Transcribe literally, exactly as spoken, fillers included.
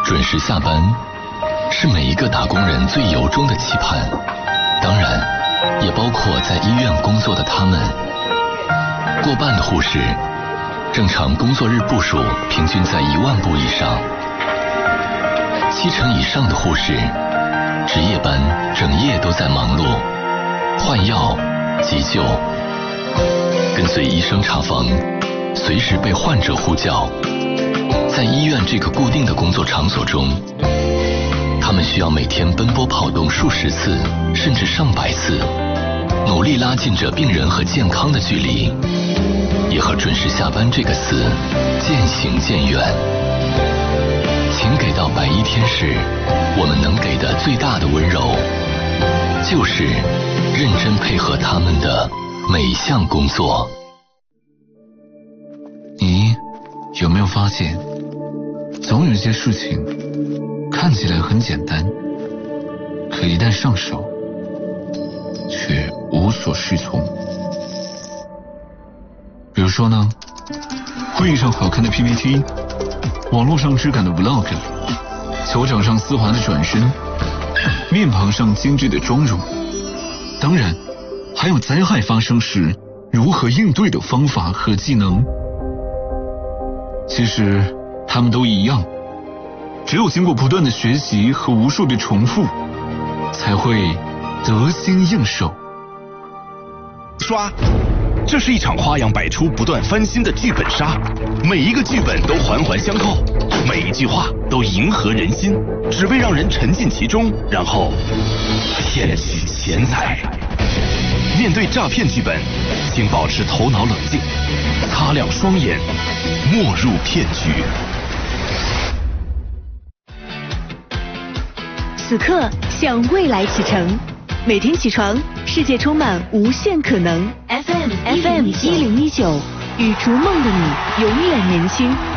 准时下班是每一个打工人最由衷的期盼，当然也包括在医院工作的他们。过半的护士正常工作日步数平均在一万步以上，七成以上的护士值夜班，整夜都在忙碌，换药、急救，跟随医生查房，随时被患者呼叫。在医院这个固定的工作场所中，他们需要每天奔波跑动数十次，甚至上百次，努力拉近着病人和健康的距离，也和准时下班这个词渐行渐远。请给到白衣天使我们能给的最大的温柔，就是认真配合他们的每项工作。 你有没有发现，总有一些事情看起来很简单，可一旦上手却无所适从。比如说呢，会议上好看的 P P T， 网络上质感的 Vlog， 球场上丝滑的转身，面庞上精致的妆容，当然还有灾害发生时如何应对的方法和技能。其实他们都一样，只有经过不断的学习和无数的重复，才会得心应手。 刷，这是一场花样百出、不断翻新的剧本杀，每一个剧本都环环相扣，每一句话都迎合人心，只为让人沉浸其中，然后骗取钱财。面对诈骗剧本，请保持头脑冷静，擦亮双眼，莫入骗局。 此刻向未来启程，每天起床，世界充满无限可能。F M F M 一零一九，与逐梦的你永远年轻。